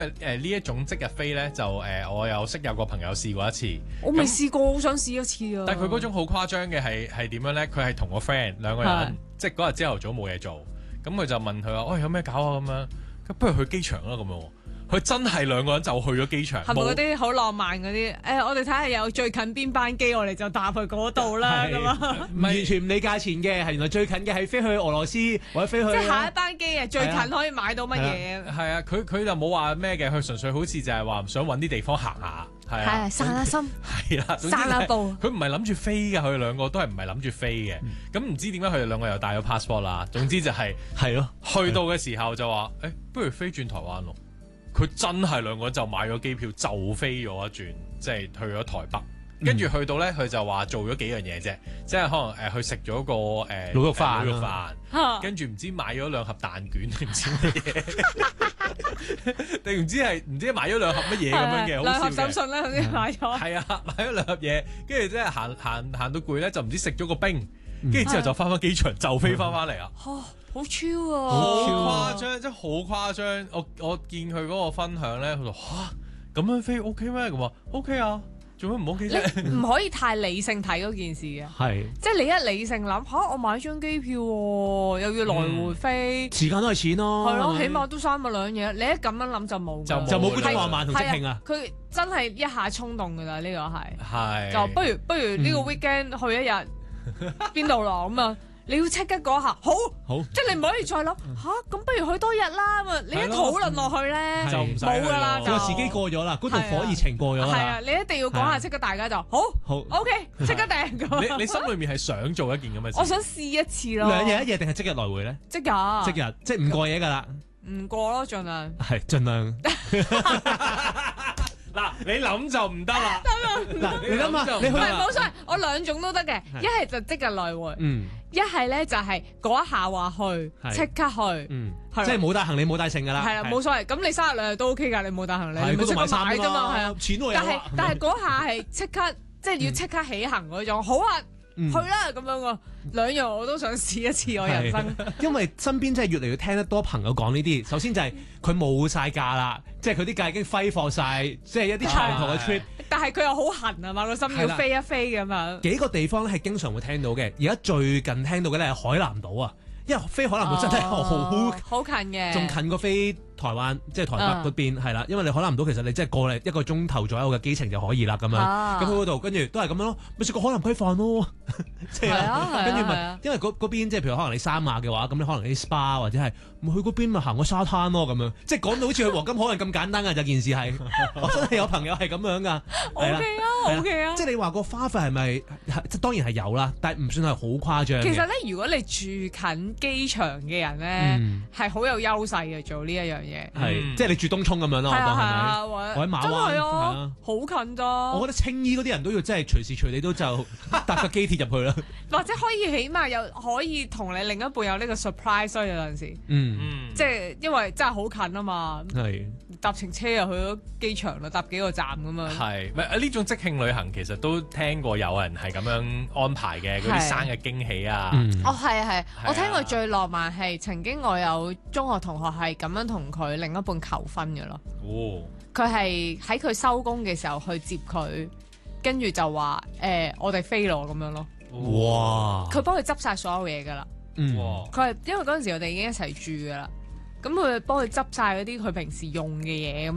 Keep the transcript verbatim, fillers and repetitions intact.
誒誒呢一種即日飛咧，就誒、呃、我有識有個朋友試過一次， 我未試過，好想試一次啊！ 但係佢嗰種好誇張嘅係係點樣咧？佢係同個 friend 兩個人，即係嗰日朝頭早冇嘢做，咁佢就問佢話：喂、哎，有咩搞啊？咁樣，咁不如去機場啦咁樣。佢真係兩個人就去咗機場， 係咪嗰啲好浪漫嗰啲？誒、欸，我哋睇下有最近邊班機，我哋就搭去嗰度啦咁啊！ 唔完全唔理價錢嘅，係原來最近嘅係飛去俄羅斯或者飛去。 即係下一班機啊，最近可以買到乜嘢？ 係啊，佢佢就冇話咩嘅，佢純粹好似就係話想揾啲地方行下，係啊， 散下心， 係啦， 散下步。 佢唔係諗住飛嘅，佢哋兩個都係唔係諗住飛嘅。咁唔、嗯、知點解佢哋兩個又帶咗 passport 啦？總之就係係咯， 去到嘅時候就話：誒、欸，不如飛轉台灣咯。佢真係兩個人就買咗機票就飛咗一轉，即係去咗台北，跟住去到咧，佢就話做咗幾樣嘢啫，即係可能誒去食咗個誒滷肉飯，滷肉飯，跟住唔知買咗兩盒蛋卷定唔知乜嘢，定唔知係唔知買咗兩盒乜嘢咁樣嘅， 兩盒手信咧，頭先買咗， 係啊，買咗兩盒嘢，跟住即係行行行到攰咧，就唔知食咗個冰，跟住之後就翻返機場就飛翻翻嚟啊！ 好超啊！ 好誇張，真係好誇張。我我見佢嗰個分享咧，佢話嚇咁樣飛 OK 咩？咁話 OK 啊，做咩唔 OK 啫？ 唔可以太理性睇嗰件事嘅， 係即係你一理性諗嚇，我買張機票喎，又要來回飛， 時間都係錢咯， 係咯，起碼都三萬兩嘢。你一咁樣諗就冇， 就就冇嗰種浪漫同即興啊！ 佢真係一下衝動㗎啦，呢個係係就不如不如呢個 weekend 去一日邊度咯咁啊！你要即刻嗰下，好， 好， 即係你唔可以再諗吓，咁不如去多日啦。你一討論落去咧， 就唔冇噶啦， 個時機過咗啦，嗰度火熱情過咗啦。 係啊，你一定要講下，即刻大家就好，好，OK，即刻訂咁。 你你心裏面係想做一件咁嘅事？ 我想試一次咯。 兩日一夜定係即日來回咧？ 即日， 即日，即係唔過夜噶啦。 唔過咯，盡量。 係盡量。 嗱，你諗就唔得啦。 嗱，你諗下，你去唔係冇所謂，我兩種都得嘅，一係就即日來回， 嗯， 一係咧就係嗰一下話去，即刻去， 嗯，即係冇帶行李冇帶剩噶啦， 係啦，冇所謂。咁你生日兩日都 OK 㗎，你冇帶行李，你咪即刻買啫嘛，係啊， 錢都有。 但係但係嗰下係即刻，即係要即刻起行嗰種，好啊！去啦咁樣喎，兩樣我都想試一次我人生。 因為身邊真係越嚟越聽得多朋友講呢啲，首先就係佢冇晒假啦，即係佢啲假已經揮霍晒，即係一啲長途嘅 trip。 但係佢又好痕啊嘛，個心要飛一飛咁樣。 幾個地方咧係經常會聽到嘅，而家最近聽到嘅咧係海南島啊，因為飛海南島真係好好近嘅， 仲近過飛台灣，即係台北嗰邊係啦，因為你海南島其實你即係過嚟一個鐘頭左右嘅機程就可以啦咁樣。咁去嗰度跟住都係咁樣咯，咪食個海南雞飯咯。即係跟住咪，因為嗰嗰邊即係譬如可能你三亞嘅話，咁你可能啲 SPA 或者係去嗰邊咪行個沙灘咯咁樣。即係講到好似去黃金海岸咁簡單㗎，就件事係，我真係有朋友係咁樣㗎。 O K 啊，O K 啊。 即係你話個花費係咪？即當然係有啦，但係唔算係好誇張。 其實咧，如果你住近機場嘅人咧，係好有優勢嘅做呢一樣嘢。 係，即係你住東涌咁樣咯，我當係咪？或者馬灣係啊， 好近咋。 我覺得青衣嗰啲人都要真係隨時隨地都就搭個機鐵入去啦。 或者可以起碼有可以同你另一半有呢個 surprise，所以有陣時， 嗯， 即係因為真係好近啊嘛。 係搭程車又去咗機場啦，搭幾個站咁樣。 係，咪呢種即興旅行其實都聽過有人係咁樣安排嘅，嗰啲生日驚喜啊。 哦，係係，我聽過最浪漫係曾經我有中學同學係咁樣同佢另一半求婚嘅咯。 哦， 佢係喺佢收工嘅時候去接佢，跟住就話誒我哋飛咯咁樣咯。 哇！ 佢幫佢執晒所有嘢噶啦。 嗯， 佢係因為嗰陣時我哋已經一齊住噶啦，咁佢幫佢執晒嗰啲佢平時用嘅嘢咁。